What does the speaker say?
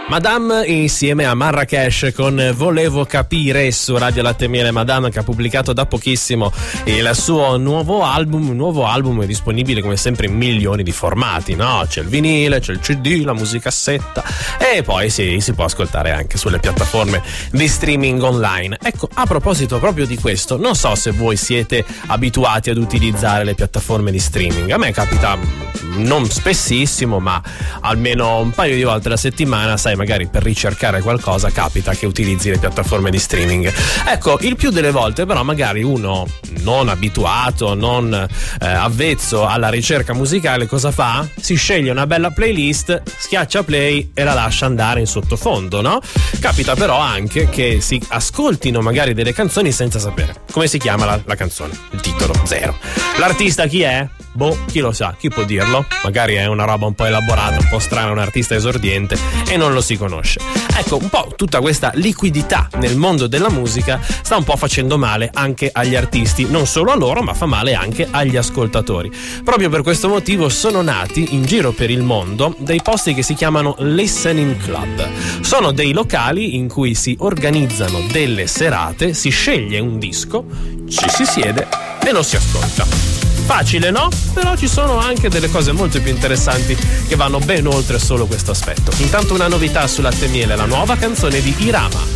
Madame insieme a Marrakesh con Volevo capire su Radio Latte Miele. Madame che ha pubblicato da pochissimo il suo nuovo album. Il nuovo album è disponibile come sempre in milioni di formati, no? C'è il vinile, c'è il CD, la musicassetta e poi si può ascoltare anche sulle piattaforme di streaming online. Ecco, a proposito proprio di questo, non so se voi siete abituati ad utilizzare le piattaforme di streaming. A me capita non spessissimo, ma almeno un paio di volte alla settimana, sai, magari per ricercare qualcosa capita che utilizzi le piattaforme di streaming. Ecco, il più delle volte però magari uno non abituato, non avvezzo alla ricerca musicale, cosa fa? Si sceglie una bella playlist, schiaccia play e la lascia andare in sottofondo, no? Capita però anche che si ascoltino magari delle canzoni senza sapere come si chiama la canzone, il titolo, zero. L'artista chi è? Boh, chi lo sa, chi può dirlo? Magari è una roba un po' elaborata, un po' strana, un artista esordiente e non lo si conosce. Ecco, un po' tutta questa liquidità nel mondo della musica sta un po' facendo male anche agli artisti, non solo a loro, ma fa male anche agli ascoltatori. Proprio per questo motivo sono nati in giro per il mondo dei posti che si chiamano listening club. Sono dei locali in cui si organizzano delle serate, si sceglie un disco, ci si siede e lo si ascolta. Facile, no? Però ci sono anche delle cose molto più interessanti che vanno ben oltre solo questo aspetto. Intanto una novità su Latte Miele, la nuova canzone di Irama.